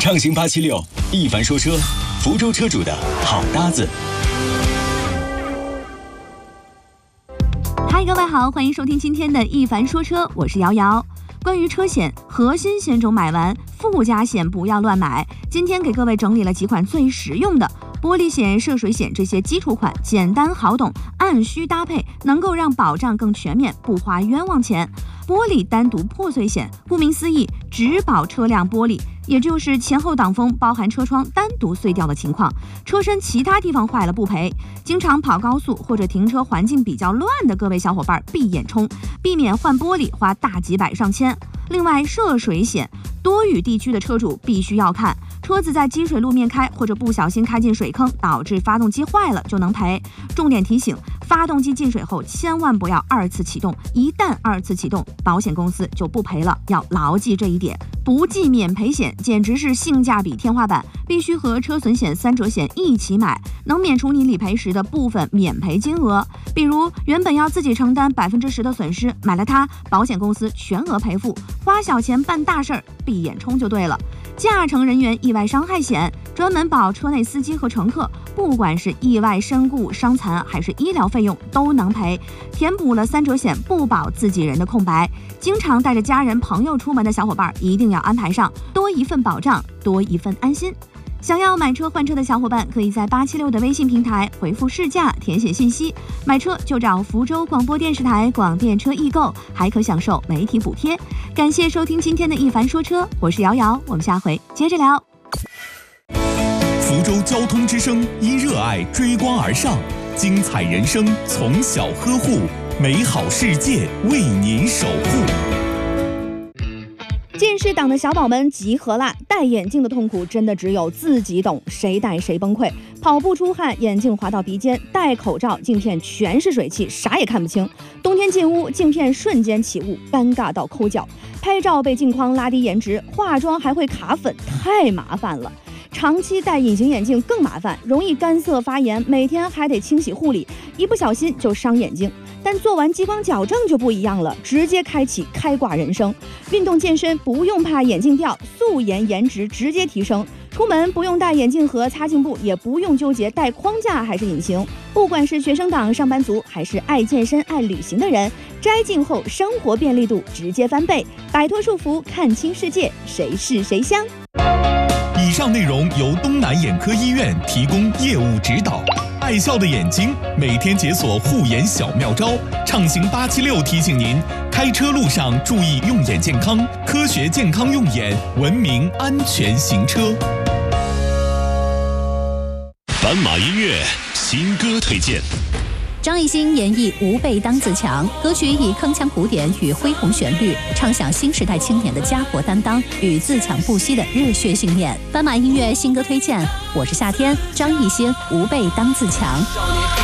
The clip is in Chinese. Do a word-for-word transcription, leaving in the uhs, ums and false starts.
畅行八七六，一凡说车，福州车主的好搭子。 嗨，各位好，欢迎收听今天的一凡说车，我是瑶瑶。关于车险，核心险种买完，附加险不要乱买。今天给各位整理了几款最实用的玻璃险、涉水险，这些基础款简单好懂，按需搭配，能够让保障更全面，不花冤枉钱。玻璃单独破碎险，顾名思义，只保车辆玻璃，也就是前后挡风包含车窗单独碎掉的情况，车身其他地方坏了不赔。经常跑高速或者停车环境比较乱的各位小伙伴闭眼冲，避免换玻璃花大几百上千。另外，涉水险，多雨地区的车主必须要看，车子在积水路面开或者不小心开进水坑，导致发动机坏了就能赔。重点提醒，发动机进水后千万不要二次启动，一旦二次启动，保险公司就不赔了，要牢记这一点。不计免赔险简直是性价比天花板，必须和车损险、三者险一起买，能免除你理赔时的部分免赔金额。比如原本要自己承担百分之十的损失，买了它，保险公司全额赔付，花小钱办大事儿，闭眼冲就对了。驾乘人员意外伤害险，专门保车内司机和乘客，不管是意外身故、伤残还是医疗费用都能赔，填补了三者险不保自己人的空白。经常带着家人朋友出门的小伙伴一定要安排上，多一份保障，多一份安心。想要买车换车的小伙伴，可以在八七六的微信平台回复试驾，填写信息，买车就找福州广播电视台广电车易购，还可享受媒体补贴。感谢收听今天的一凡说车，我是瑶瑶，我们下回接着聊。 福州交通之声因热爱追光而上，精彩人生从小呵护，美好世界为您守护。 近视党的小宝们集合啦！戴眼镜的痛苦真的只有自己懂，谁戴谁崩溃。跑步出汗，眼镜滑到鼻尖；戴口罩，镜片全是水汽，啥也看不清。冬天进屋，镜片瞬间起雾，尴尬到抠脚。拍照被镜框拉低颜值，化妆还会卡粉，太麻烦了。长期戴隐形眼镜更麻烦，容易干涩发炎，每天还得清洗护理，一不小心就伤眼睛。但做完激光矫正就不一样了，直接开启开挂人生。运动健身不用怕眼镜掉，素颜颜值直接提升。出门不用带眼镜盒、擦镜布，也不用纠结戴框架还是隐形。不管是学生党、上班族，还是爱健身、爱旅行的人，摘镜后生活便利度直接翻倍，摆脱束缚，看清世界，谁是谁香。 以上内容由东南眼科医院提供业务指导。爱笑的眼睛，每天解锁护眼小妙招。畅行八七六提醒您，开车路上注意用眼健康，科学健康用眼，文明安全行车。 斑马音乐新歌推荐。 张艺兴演绎《吾辈当自强》，歌曲以铿锵古典与恢宏旋律，唱响新时代青年的家国担当与自强不息的热血信念。斑马音乐新歌推荐，我是夏天，张艺兴《吾辈当自强》。